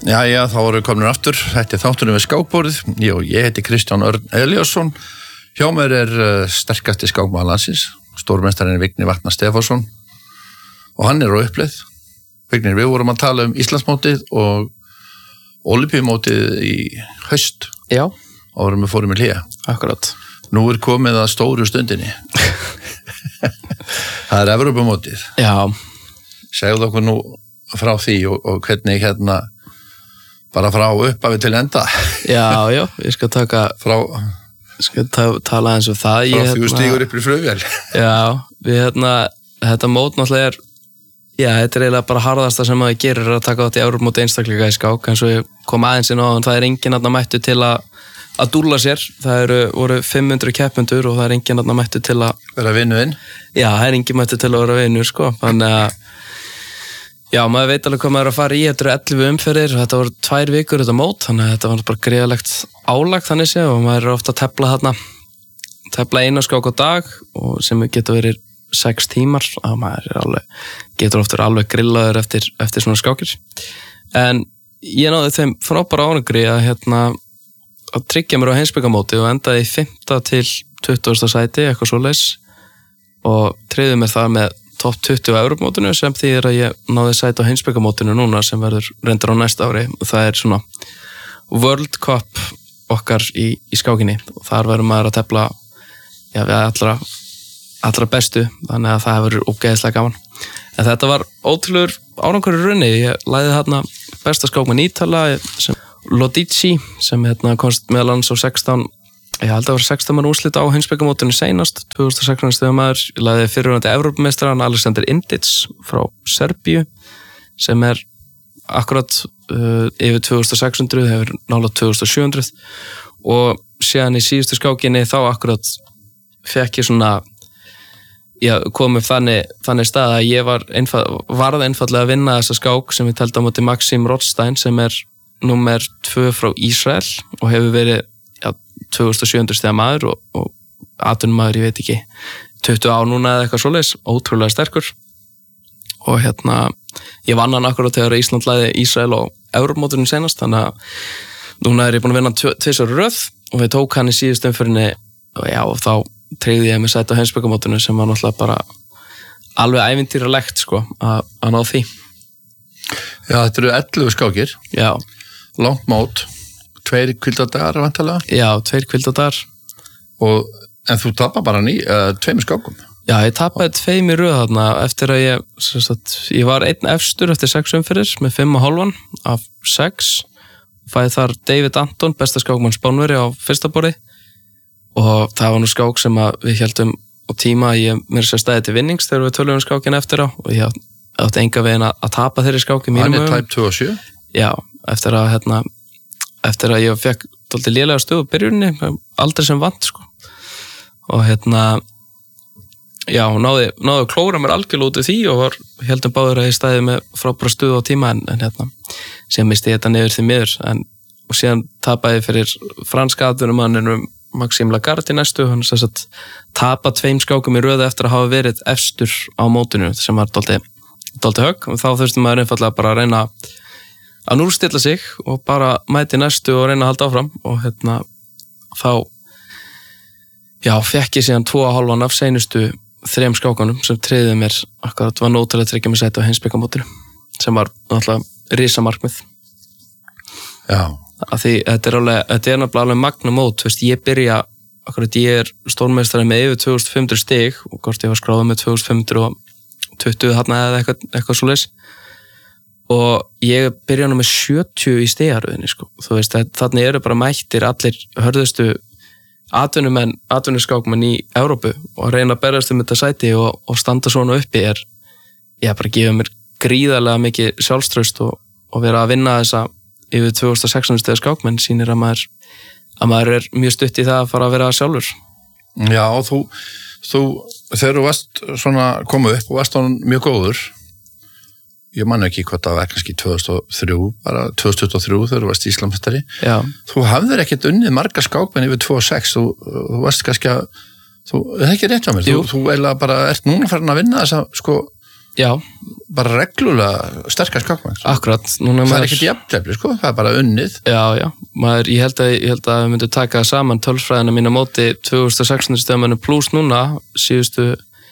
Já, þá vorum við komin aftur. Þetta þátturinn við skákborðið. Ég heiti Kristján Örn Elíasson. Hjá mér sterkasti skákmaður landsins, stórmeistarinn Vignir Vatnar Stefánsson. Og hann á uppleið. Vignir, við vorum að tala Íslandsmótið og Ólympíumótið í haust. Já. Áður við fórum í hlé. Akkurat. Nú komið að stóru stundinni. Það Evrópumótið. Já. Segðu okkur nú frá því og hvernig bara frá upphafi til enda. Já, ég skal tala eins það. Frá því þú stígur upp í flugvél. Já, þetta mót náttúrulega þetta eiginlega bara harðasta sem maður gerir að taka þátt í Evrópumóti einstaklinga í skák, eins og ég kom aðeins inn á þann, það enginn mættu til að dúlla sér, það voru 500 keppendur og það enginn mættu til að vera vinnuinn. Já, það enginn mættu til að vera vinnur, sko, þannig að já, maður veit alveg hvað maður að fara í, þetta 11 umferðir, þetta voru 2 vikur þetta mót, þannig að þetta var bara gríðalegt álag þannig séð og maður ofta að tefla eina skák á dag og sem getur verið 6 tímar, að maður getur ofta alveg grillaður eftir svona skákir. En ég náði þeim frábæra árangri að tryggja mér á heimsbyggamóti og endaði í 5. til 20. sæti, eitthvað svoleiðis og tryggði mér það með topp 20 á Evrópumótinu sem þýðir að ég náði sæti á heimsbyggamótinu núna sem verður reyndar á næsta ári og það svona World Cup okkar í skákinni og þar verður maður að tefla við allra bestu, þannig að það verður ógeðslega gaman. En þetta var ótrúlegur árangur í rauninni, ég lagði besta skákmann Ítala sem Lodici sem komst meðal annars á 16, ég held að vera 16 mann úrslit á heimsbyggamótinu seinast, 2016 stigum maður, ég lagði fyrirhverfandi Evrópumeistarann Alexander Indic frá Serbíu sem akkurat yfir 2600, hefur nálega 2700 og síðan í síðustu skákinni þá akkurat fekk ég komið þannig stað að ég varð einfallega að vinna þessa skák sem við tældi á móti Maxim Rothstein sem númer 2 frá Ísrael og hefur verið 2700 stiga maður og atvinnumaður, ég veit ekki 20 ár núna eða eitthvað svoleiðis, ótrúlega sterkur og ég vann hann akkurat þegar Ísland lagði Ísrael á Evrópumótinu senast, þannig að núna ég búin að vinna 2 röð og við tók hann í síðustu umferðinni og þá tryggði ég mig sæti á heimsbyggamótinu sem var náttúrulega bara alveg ævintýralegt sko að ná því. Já, þetta eru 11 skákir. Já. Langt mót, 2 hvíldardagar vantarlega. Já, 2 hvíldardagar. En þú tapar bara 2 skákum. Já, ég tapaði 2 í röð þarna eftir að ég var einn efstur eftir 6 umferðir með 5,5 af 6. Fæði þar David Anton, besta skákmann Spánverja á fyrsta borði og það var nú skák sem við héldum á tíma að ég mér sér stæði til vinnings þegar við töluðum skákin eftir á og ég átti enga veginn að tapa þeirri skák í mínum Hann tæp 27? Já, eftir að ég fekk dálítið lélega stöðu byrjunni, aldrei sem vant sko og já, náði að klóra mér algjörlega út í því og heldum báður að ég stæði með frábæra stöðu á tíma en sem misti ég þetta niður því miður og síðan tapaði ég fyrir franska atvinnumanninum Maxime Lagarde í næstu, hann tapa 2 skákum í röðu eftir að hafa verið efstur á mótinu sem var dálítið högg og þá þurftum maður einfallega bara að reyna að núrstilla sig og bara mæti næstu og reyna að halda áfram og þá fekk ég síðan 2,5 af seinustu 3 skákanum sem tryggði mér akkurat var nóg til að tryggja mig sæti á heimsbyggamótinu sem var náttúrulega risamarkmið. Já. Að því þetta nefnilega alveg magnamót, ég byrja akkurat ég stórmeistari með yfir 2500 stig og hvort ég var skráðið með 2520 þarna eða eitthvað svoleiðis og ég byrja nú með 70 í stigaröðinni sko, þarna eru bara mættir allir hörðustu atvinnuskákmenn í Evrópu og reyna að berjast þetta sæti og standa svona uppi ég bara gefa mér gríðarlega mikið sjálfstraust og vera að vinna þessa yfir 2600 stiga skákmenn sýnir að maður mjög stutt í það að fara að vera sjálfur. Já, þú þegar þú varst svona komið upp og varst hann mjög góður, ég man ekki hvað það var kannski 2003, bara 2023 þegar þú varst Íslandsmeistari. Já. Þú hafðir ekkert unnið marga skákmenn yfir 2,6, þú varst kannski það er ekki rétt hjá mér, þú eiginlega bara ert núna farin að vinna þessa sko Já. Bara reglulega sterkar skákmenn. Akkurat. Það ekkert jafntefli, sko, það bara unnið. Já. Ég held að við myndum taka saman tölfræðina mína móti 2600 stöðmennu pluss núna, síðustu,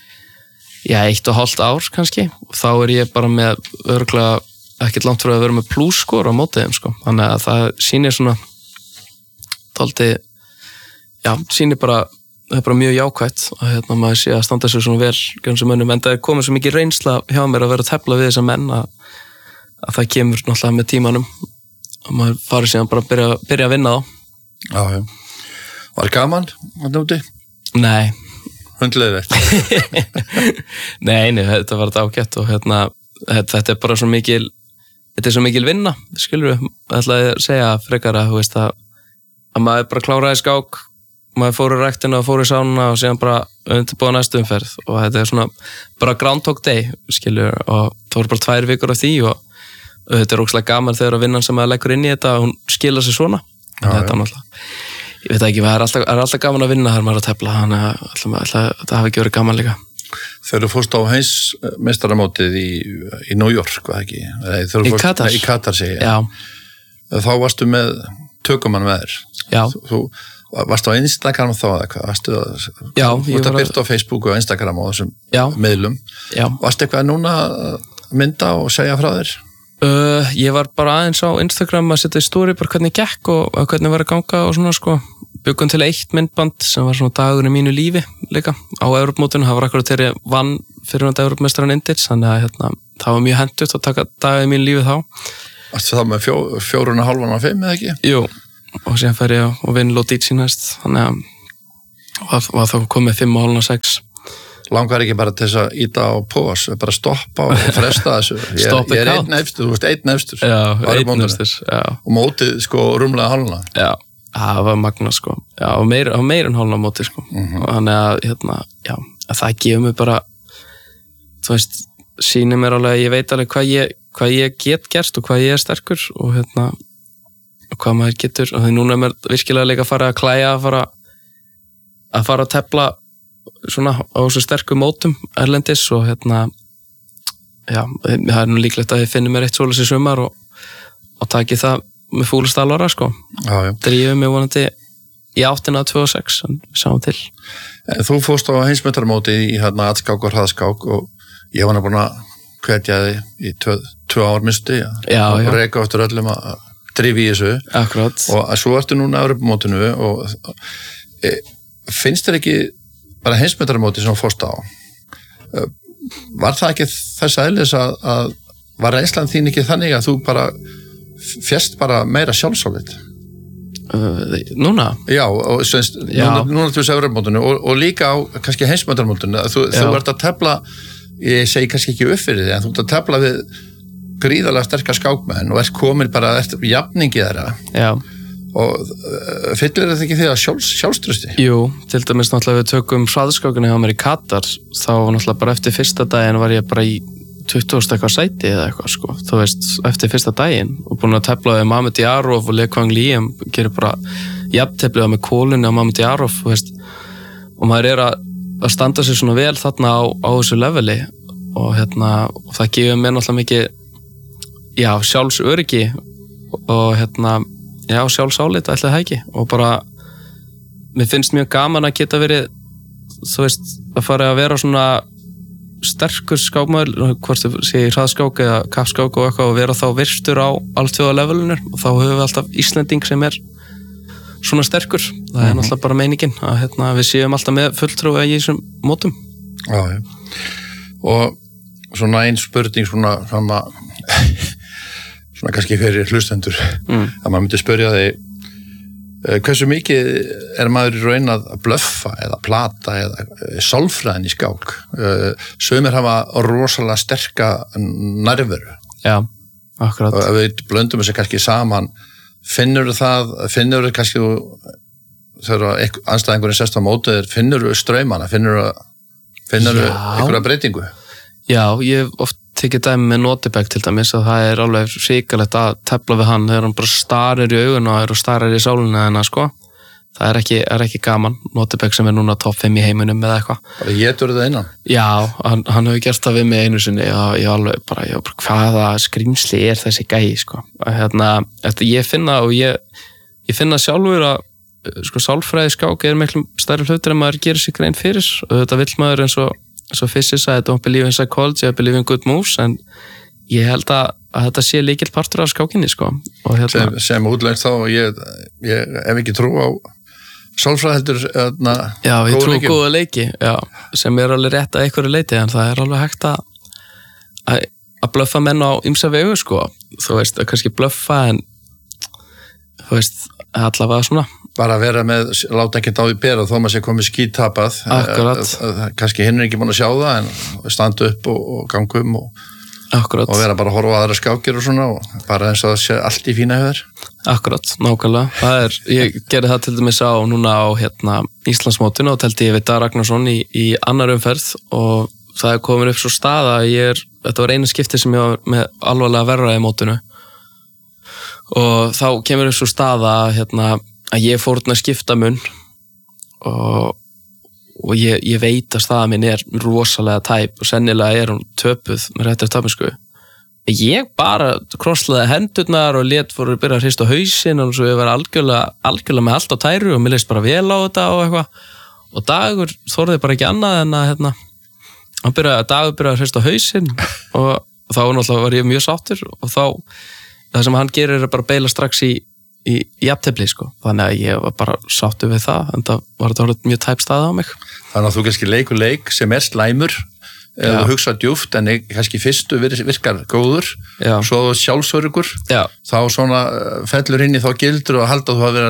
1,5 ár kannski, og þá ég bara með örugglega ekkert langt frá að vera með pluss skor á móti þeim, sko. Þannig að það sýnir svona sýnir bara, það bara mjög jákvætt að maður sé að standa sér svona vel gegn þessum mönnum, en það komið svo mikið reynsla hjá mér að vera að tefla við þessa menn að það kemur náttúrulega með tímanum og maður farið síðan bara að byrja að vinna þá. Já. Var gaman að núti? Nei. Hundleiði? Nei, þetta var þetta ágætt og þetta bara svo mikil, þetta svo mikil vinna, skilur við, ætlaði að segja frekar að, þú veist, að maður bara kláraði skák, maður fór í ræktina og fór í sánuna og síðan bara undirbúa næstu umferð og þetta svona bara Groundhog Day, skilur, og það voru bara 2 vikur af því og þetta ógeðslega gaman þegar að vinnan sem maður leggur inn í þetta hún skila sig svona. Þetta náttúrulega, ég veit ekki, það er alltaf gaman að vinna þegar maður er að tefla, þannig að það hafi ekki verið gaman líka. Þegar þú fórst á heimsmeistaramótið í New York, hvað ekki? Í Katar. Í Katar, segi ég. Já. Þá varstu með tökumann með þér. Já. Þú varstu á Instagram þá eða hvað? Varstu að byrta á Facebook og Instagram og þessum miðlum. Já. Varstu eitthvað núna að mynda og segja frá þér? Ég var bara aðeins á Instagram að setja í story bara hvernig gekk og hvernig var að ganga og svona, sko. Byggum til 1 myndband sem var svona dagur í mínu lífi líka á Evrópumótinu. Það var akkurat þegar ég vann fyrirhandi Evrópumeistarann Indics, þannig að það var mjög hentugt að taka dagur í mínu lífi þá. Varstu þá með 4,5 og 5 eða ekki? Jú, og síðan fer ég og vinn Lodici næst, þannig að var þá komið 5,5 og 6. Langar ekki bara til þess að íta á pós, bara stoppa og fresta þessu. Ég er einn efstur, þú veist, einn efstur. Já, einn efstur, já. Og mótið, sko, rúmlega halvna. Já, það var magna, sko. Já, og meir en halvna mótið, sko. Og þannig að, að það gefur mig bara, þú veist, sýnir mér alveg, ég veit alveg hvað ég get gert og hvað ég er sterkur og og hvað maður getur, og því núna er mér virkilega líka að fara að klæja, að fara að tefla svona á þessu sterku mótum erlendis og það er nú líklegt að ég finni mér eitt svoleiðis í sumar og taki það með fúlust alvara, sko. Drífum mig vonandi í áttina 2,6 en við sáum til. Þú fórst á heimsmeistaramóti í atskák og hraðskák og ég var búin að hvetja þig í 2 ár minnstu og reka eftir öllum að drífi í þessu. Akkurat. Og svo ertu núna á Evrópumótinu og finnst þér ekki bara heimsmeistaramóti sem fórst á, var það ekki þess aðeins að var reynslan þín ekki þannig að þú bara fjast bara meira sjálfsálit? Núna? Já, og núna til þessu Evrópumótinu og líka á kannski heimsmeistaramótinu, þú ert að tefla, ég segi kannski ekki upp fyrir því, en þú ert að tefla við gríðarlega sterkar skákmenn og ert komin bara eftir jafningi þeirra. Já. Og fyllir þetta ekki því að sjálfströsti? Jú, til dæmis náttúrulega við tökum hraðskákinu hjá mér í Katar, þá náttúrulega bara eftir fyrsta daginn var ég bara í 20. eitthvað sæti eða eitthvað, sko, þú veist, eftir fyrsta daginn og búin að tefla við Mamed Yarov og Le Quang Li, gerir bara jafnteflið með kólunni á Mamed Yarov, þú veist, og maður að standa sér svona vel þarna á þessu leveli og og það gefur mér náttúrulega mikið sjálfsöryggi og sjálfsálit ætlaði það ekki og bara mér finnst mjög gaman að geta verið, þú veist, að fara að vera svona sterkur skákmaður, hvort þau sé í hraðskák eða kappskák og eitthvað og vera þá virtur á alþjóða levelinu og þá höfum við alltaf Íslending sem er svona sterkur, það er náttúrulega bara meiningin að við séum alltaf með fulltrúi í þessum mótum. Já. Og svona ein spurning svona kannski fyrir hlustendur að maður myndi spyrja þig hversu mikið er maður í raun að blöffa eða plata eða sálfræðin í skák. Sumir hafa rosalega sterka nærveru. Já, akkurat. Og ef við blöndum þessu kannski saman, finnur þú kannski þegar andstæðingurinn sest á mótið, finnur þú straumana, finnur þú einhverja breytingu? Já, ég hef oft tekið dæmi með Notebæk til dæmis að það er alveg hrikalegt að tefla við hann þegar hann bara starir í augun og starir í sálina hennar, sko. það er ekki gaman. Notebæk sem núna topp 5 í heiminum eða eitthvað. Bara getur það innan? Já, hann hefur gert það við mig einu sinni og ég alveg bara, hvaða skrýmsli þessi gæi, sko. Ég finna sjálfur að sko, sálfræði skák miklu stærri hlutur en maður gerir sig grein fyrir og þetta vill maður eins og Fissi sagði, don't believe in psychology, I believe in good moves, en ég held að þetta sé líkil partur af skákinni, sko. Og sem útlengt þá, ég hef ekki trú á sálfræði heldur já, ég trú á góða leiki, já, sem alveg rétt að einhverju leiti, en það alveg hægt að blöffa menn á ýmsa vegu, sko. Þú veist, að kannski blöffa, en þú veist, allavega svona. Bara að vera með, láta ekki á því bera þó maður sé komið skítapað. Akkurat. Kannski hinn ekki búin að sjá það, en standa upp og ganga Akkurat. Og vera bara að horfa á aðra skákir og svona og bara eins og það sé allt í fína hjá þér. Akkurat, nákvæmlega. Ég gerði það til dæmis núna á Íslandsmótinu og teldi ég við Dag Ragnarsson í annar umferð og það komin upp svo stað að þetta var einu skipti sem ég var með alvarlega verra í mótinu og þá kemur upp svo stað að ég fór að skipta munn og ég veit að staða minn rosalega tæp og sennilega hún töpuð með réttir tapensku. Ég bara krosslaði hendurnar og fór að byrja að hrista hausinn og svo ég var algjörlega með allt á tæru og mér leist bara vel á þetta og eitthvað og Dagur þorði bara ekki annað en að Dagur byrjaði að hrista hausinn og þá náttúrulega var ég mjög sáttur og þá það sem hann gerir bara að beila strax í jafntefli, sko. Þannig að ég var bara sáttur við það, en það var þetta mjög tæp staða á mig. Þannig að þú kannski leikur leik sem slæmur eða þú hugsa djúpt en kannski fyrstu virkar góður, svo sjálfsörgur, þá svona fellur inn í þá gildur og halda þú að vera